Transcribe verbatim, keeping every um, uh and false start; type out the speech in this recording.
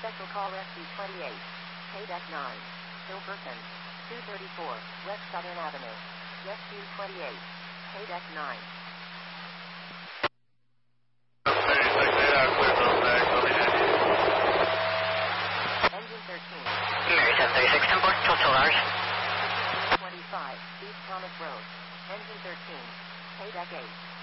Special call S C twenty-eight. K-Deck nine. Silverton. two thirty-four, West Southern Avenue. S C twenty-eight. K-Deck nine. Engine thirteen. Mary seven thirty-six, ten port, twelve hours. twenty-five, East Thomas Road. Engine thirteen. K-Deck eight.